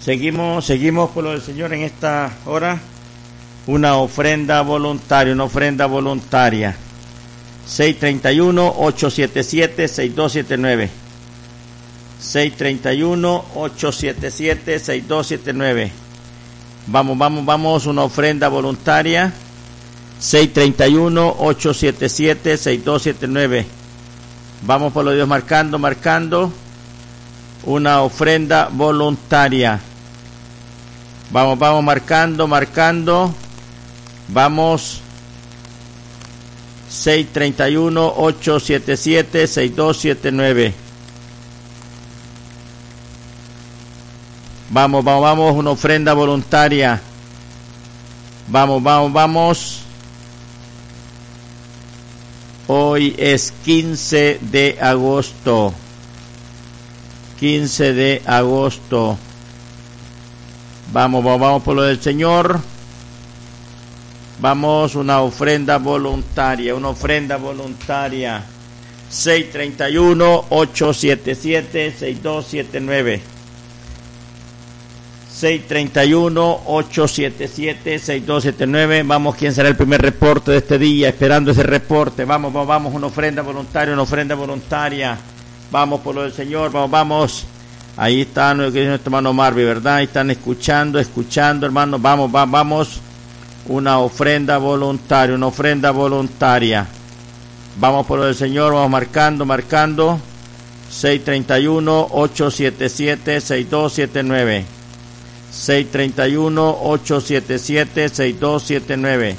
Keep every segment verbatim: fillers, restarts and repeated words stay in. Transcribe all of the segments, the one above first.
Seguimos, seguimos por lo del Señor en esta hora. Una ofrenda voluntaria, una ofrenda voluntaria. seis tres uno, ocho siete siete, seis dos siete nueve. seis tres uno, ocho siete siete, seis dos siete nueve. Vamos, vamos, vamos, una ofrenda voluntaria. seis tres uno, ocho siete siete, seis dos siete nueve. Vamos por los Dios marcando, marcando. Una ofrenda voluntaria. Vamos, vamos, marcando, marcando. Vamos. seis tres uno, ocho siete siete, seis dos siete nueve. Vamos, vamos, vamos, una ofrenda voluntaria. Vamos, vamos, vamos. Hoy es quince de agosto. quince de agosto. Vamos, vamos, vamos por lo del Señor. Vamos, una ofrenda voluntaria, una ofrenda voluntaria. seis tres uno, ocho siete siete, seis dos siete nueve. seis tres uno, ocho siete siete, seis dos siete nueve. Vamos, ¿quién será el primer reporte de este día? Esperando ese reporte. Vamos, vamos, vamos, una ofrenda voluntaria, una ofrenda voluntaria. Vamos por lo del Señor, vamos, vamos. Ahí está nuestro hermano Marvin, ¿verdad? Ahí están escuchando, escuchando, hermano. Vamos, vamos, vamos. Una ofrenda voluntaria, una ofrenda voluntaria. Vamos por lo del Señor, vamos marcando, marcando. seis tres uno, ocho siete siete, seis dos siete nueve. seis tres uno, ocho siete siete, seis dos siete nueve.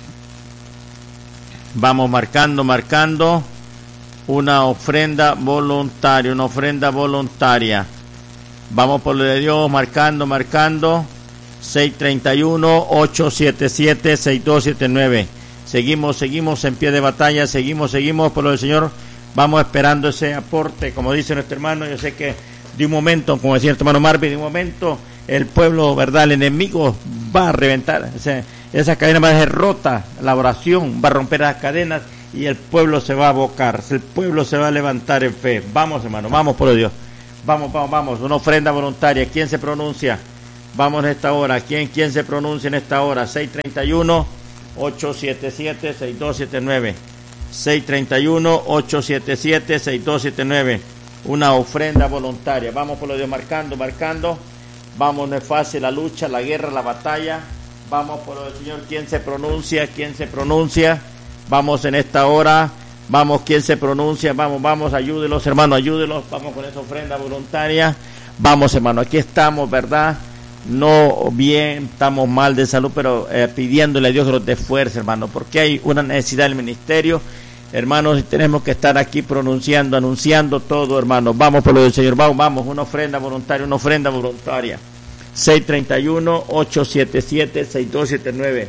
Vamos marcando, marcando. Una ofrenda voluntaria, una ofrenda voluntaria. Vamos por lo de Dios, marcando, marcando. seis tres uno, ocho siete siete, seis dos siete nueve. Seguimos, seguimos en pie de batalla, seguimos, seguimos por lo del Señor. Vamos esperando ese aporte, como dice nuestro hermano. Yo sé que de un momento, como decía nuestro hermano Marvin, de un momento el pueblo, ¿verdad? El enemigo va a reventar. O sea, esa cadena va a ser rota, la oración va a romper las cadenas y el pueblo se va a abocar, el pueblo se va a levantar en fe. Vamos, hermano, vamos por Dios. Vamos, vamos, vamos, una ofrenda voluntaria. ¿Quién se pronuncia? Vamos en esta hora. ¿Quién, quién se pronuncia en esta hora? seis tres uno, ocho siete siete, seis dos siete nueve. seis tres uno, ocho siete siete, seis dos siete nueve. Una ofrenda voluntaria. Vamos por lo de Dios, marcando, marcando. Vamos, no es fácil la lucha, la guerra, la batalla. Vamos por lo del Señor. ¿Quién se pronuncia? ¿Quién se pronuncia? Vamos en esta hora. Vamos, ¿quién se pronuncia? Vamos, vamos, ayúdelos, hermano, ayúdelos. Vamos con esa ofrenda voluntaria. Vamos, hermano, aquí estamos, ¿verdad? No bien, estamos mal de salud, pero eh, pidiéndole a Dios que nos dé fuerza, hermano, porque hay una necesidad del ministerio, hermanos, y tenemos que estar aquí pronunciando, anunciando todo, hermano. Vamos por lo del Señor, vamos, vamos, una ofrenda voluntaria, una ofrenda voluntaria. seis tres uno, ocho siete siete, seis dos siete nueve.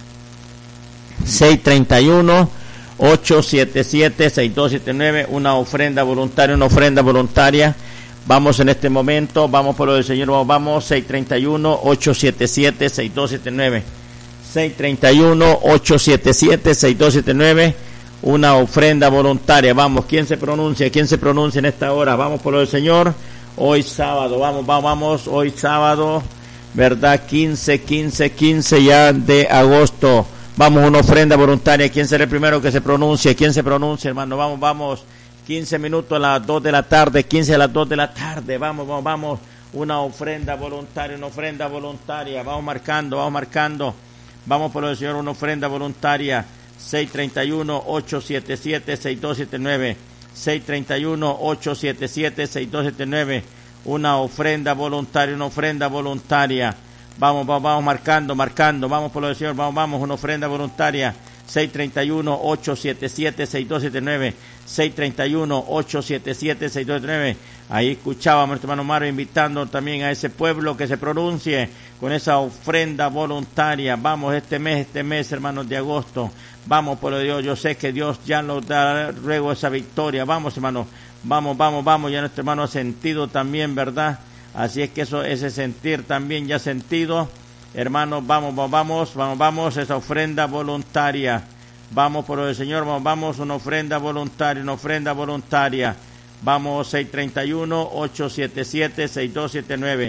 seis tres uno, ocho siete siete, seis dos siete nueve. Una ofrenda voluntaria, una ofrenda voluntaria. Vamos en este momento, vamos por lo del Señor, vamos, vamos. seis tres uno, ocho siete siete, seis dos siete nueve. seis tres uno, ocho siete siete, seis dos siete nueve. Una ofrenda voluntaria. Vamos, ¿quién se pronuncia? ¿Quién se pronuncia en esta hora? Vamos por lo del Señor. Hoy sábado, vamos, vamos, vamos. Hoy sábado, ¿verdad? quince, quince, quince ya de agosto. Vamos, una ofrenda voluntaria. ¿Quién será el primero que se pronuncie? ¿Quién se pronuncia, hermano? Vamos, vamos. quince minutos a las dos de la tarde. quince a las dos de la tarde. Vamos, vamos, vamos. Una ofrenda voluntaria, una ofrenda voluntaria. Vamos marcando, vamos marcando. Vamos por lo del Señor, una ofrenda voluntaria. seis tres uno, ocho siete siete, seis dos siete nueve. seis tres uno, ocho siete siete, seis dos siete nueve. Una ofrenda voluntaria, una ofrenda voluntaria. Vamos, vamos, vamos marcando, marcando. Vamos por lo del Señor, vamos, vamos, una ofrenda voluntaria. seis tres uno, ocho siete siete, seis dos siete nueve. seis tres uno, ocho siete siete, seis dos siete nueve. Ahí escuchábamos a nuestro hermano Mario invitando también a ese pueblo que se pronuncie con esa ofrenda voluntaria. Vamos este mes, este mes, hermanos, de agosto. Vamos por Dios, yo sé que Dios ya nos dará luego esa victoria. Vamos, hermano, vamos, vamos, vamos. Ya nuestro hermano ha sentido también, ¿verdad? Así es que eso, ese sentir también ya sentido. Hermanos, vamos, vamos, vamos, vamos, vamos, esa ofrenda voluntaria. Vamos por el Señor, vamos, vamos, una ofrenda voluntaria, una ofrenda voluntaria. Vamos, seis tres uno, ocho siete siete, seis dos siete nueve.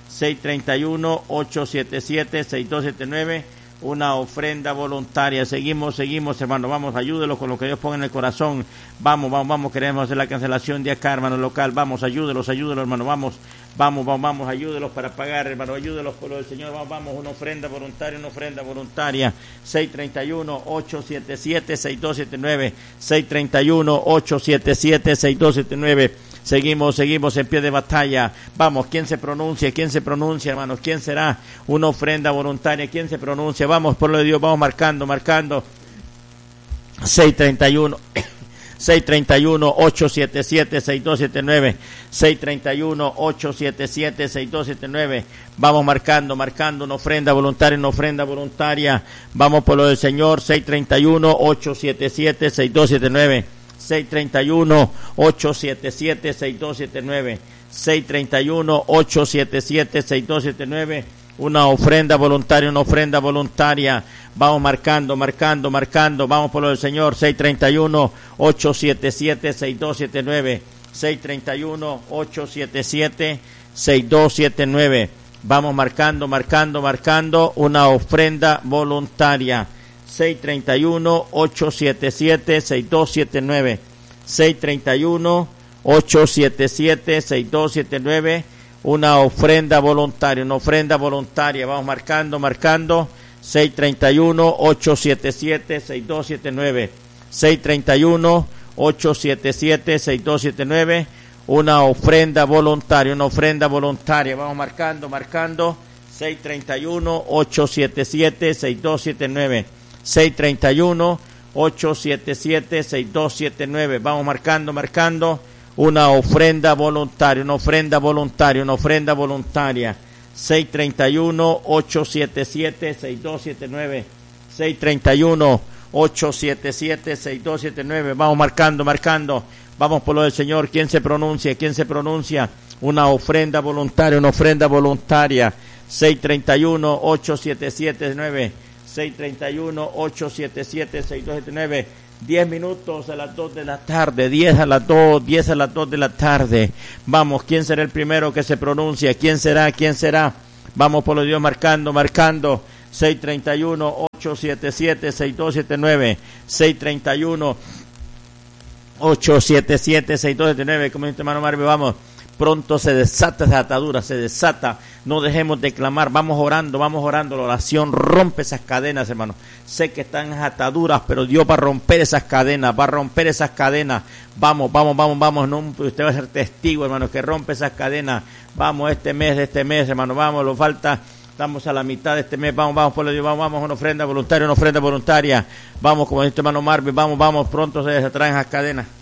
seis tres uno, ocho siete siete, seis dos siete nueve, una ofrenda voluntaria. Seguimos, seguimos, hermano, vamos, ayúdelos con lo que Dios ponga en el corazón. Vamos, vamos, vamos, queremos hacer la cancelación de acá, hermano, local. Vamos, ayúdelos, ayúdelos, hermano, vamos, vamos, vamos, vamos, ayúdelos para pagar, hermano, ayúdelos por lo del Señor. Vamos, vamos, una ofrenda voluntaria, una ofrenda voluntaria. seis tres uno, ocho siete siete, seis dos siete nueve, seis tres uno, ocho siete siete, seis dos siete nueve. Seguimos, seguimos en pie de batalla. Vamos, ¿quién se pronuncia? ¿Quién se pronuncia, hermanos? ¿Quién será una ofrenda voluntaria? ¿Quién se pronuncia? Vamos, por lo de Dios, vamos marcando, marcando. seis tres uno, seis tres uno, ocho siete siete, seis dos siete nueve, seis tres uno, ocho siete siete, seis dos siete nueve. Vamos marcando, marcando una ofrenda voluntaria, una ofrenda voluntaria. Vamos por lo del Señor, seis tres uno, ocho siete siete, seis dos siete nueve. seis tres uno, ocho siete siete, seis dos siete nueve, seis tres uno, ocho siete siete, seis dos siete nueve, una ofrenda voluntaria, una ofrenda voluntaria. Vamos marcando, marcando, marcando, vamos por lo del Señor, seis tres uno, ocho siete siete, seis dos siete nueve, seis tres uno, ocho siete siete, seis dos siete nueve. Vamos marcando, marcando, marcando, una ofrenda voluntaria. seis tres uno, ocho siete siete, seis dos siete nueve, seis tres uno, ocho siete siete, seis dos siete nueve, una ofrenda voluntaria, una ofrenda voluntaria. Vamos marcando, marcando, seis tres uno, ocho siete siete, seis dos siete nueve, seis tres uno, ocho siete siete, seis dos siete nueve, una ofrenda voluntaria, una ofrenda voluntaria. Vamos marcando, marcando, seis tres uno, ocho siete siete, seis dos siete nueve, seis tres uno, ocho siete siete, seis dos siete nueve. Vamos marcando, marcando, una ofrenda voluntaria, una ofrenda voluntaria, una ofrenda voluntaria. seis tres uno, ocho siete siete, seis dos siete nueve, seis tres uno, ocho siete siete, seis dos siete nueve. Vamos marcando, marcando. Vamos por lo del Señor. ¿Quién se pronuncia? ¿Quién se pronuncia? Una ofrenda voluntaria, una ofrenda voluntaria. seis tres uno, ocho siete siete, nueve, seis tres uno, ocho siete siete, seis dos siete nueve. diez minutos a las dos de la tarde, diez a las dos, diez a las dos de la tarde. Vamos, ¿quién será el primero que se pronuncia? ¿Quién será? ¿Quién será? Vamos por los Dios marcando, marcando. seis tres uno, ocho siete siete, seis dos siete nueve, seis tres uno, ocho siete siete, seis dos siete nueve. Como dice hermano Marvin, vamos. Pronto se desata esa atadura, se desata. No dejemos de clamar, vamos orando, vamos orando. La oración rompe esas cadenas, hermano. Sé que están en ataduras, pero Dios va a romper esas cadenas, va a romper esas cadenas. Vamos, vamos, vamos, vamos. No, usted va a ser testigo, hermano, que rompe esas cadenas. Vamos, este mes, este mes, hermano, vamos, lo falta. Estamos a la mitad de este mes, vamos, vamos, por Dios, vamos, vamos, una ofrenda voluntaria, una ofrenda voluntaria. Vamos, como dice hermano Marvin, vamos, vamos, pronto se desatraen esas cadenas.